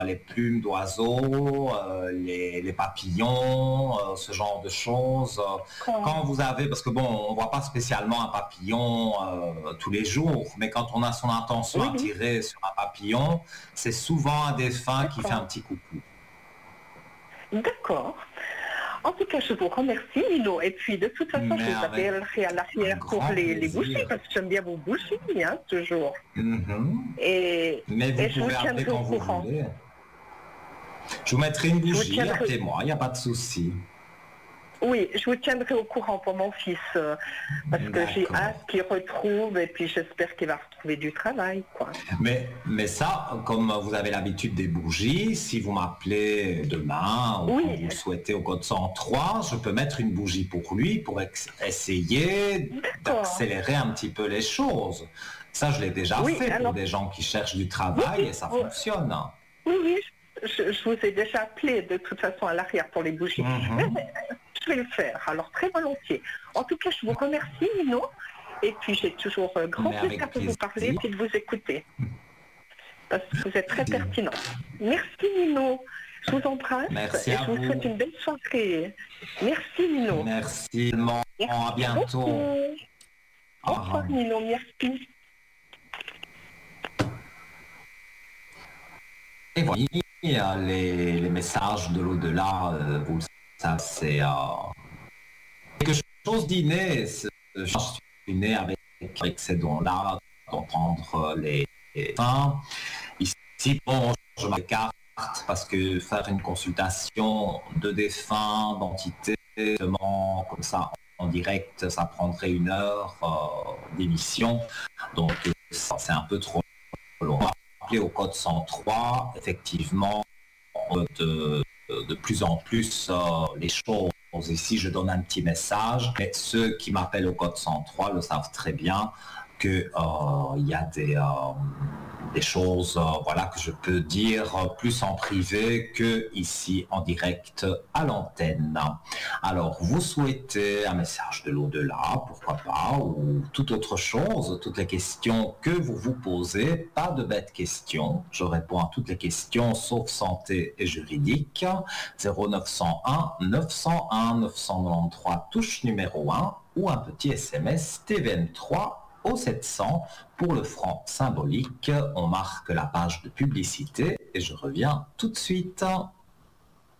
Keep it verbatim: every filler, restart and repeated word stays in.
les plumes d'oiseaux, euh, les, les papillons, euh, ce genre de choses. D'accord. Quand vous avez, parce que bon, on voit pas spécialement un papillon euh, tous les jours, mais quand on a son attention Oui, oui, attirée sur un papillon, c'est souvent un défunt qui fait un d'accord. petit coucou. D'accord. En tout cas, je vous remercie, Nino. Et puis, de toute façon, je Mais vous avec appellerai à un l'arrière pour grand les, les bougies, plaisir. parce que j'aime bien vos bougies, hein, toujours. Mhm. Et, Mais vous et je vous pouvez appeler tiendrai au quand vous courant. voulez. Je vous mettrai une Je vous bougie, tiendrai, appelez-moi, il n'y a pas de souci. oui, je vous tiendrai au courant pour mon fils, euh, parce que j'ai hâte D'accord. qu'il retrouve, et puis j'espère qu'il va retrouver du travail, quoi. Mais, mais ça, comme vous avez l'habitude des bougies, si vous m'appelez demain ou quand Oui, vous le souhaitez au code cent trois, je peux mettre une bougie pour lui pour ex- essayer d'accord. d'accélérer un petit peu les choses. Ça, je l'ai déjà Oui, fait pour alors, des gens qui cherchent du oui, travail oui, et ça oui, fonctionne. oui, oui, je, je vous ai déjà appelé de toute façon à l'arrière pour les bougies. Mais, Mhm. euh, je vais le faire, alors très volontiers. En tout cas, je vous remercie, Nino. Et puis, j'ai toujours euh, grand Mais plaisir avec de vous parler plaisir. et de vous écouter, parce que vous êtes très pertinent. Merci, Nino. Je vous embrasse Merci et à je vous souhaite vous. une belle soirée. Merci, Nino. Merci. À Merci bientôt. beaucoup. Au Bonsoir, revoir. Nino. Merci. Et voilà, les, les messages de l'au-delà, euh, vous le savez, c'est euh, quelque chose d'inné. c'est- Je suis né avec, avec ces dons-là, d'entendre les, les fins. Ici, bon, je m'écarte parce que faire une consultation de défunts, d'entités, justement, comme ça, en direct, ça prendrait une heure euh, d'émission. Donc, ça, c'est un peu trop long. Appeler au code cent trois, effectivement, de, de plus en plus euh, les choses. Ici, je donne un petit message, mais ceux qui m'appellent au code cent trois le savent très bien qu'il euh, y a des, euh, des choses euh, voilà, que je peux dire plus en privé que ici en direct à l'antenne. Alors, vous souhaitez un message de l'au-delà, pourquoi pas, ou toute autre chose, toutes les questions que vous vous posez, pas de bêtes questions. Je réponds à toutes les questions sauf santé et juridique. zéro neuf cent un neuf cent un neuf cent quatre-vingt-treize touche numéro un ou un petit S M S T V M trois au sept cents pour le franc symbolique. On marque la page de publicité et je reviens tout de suite.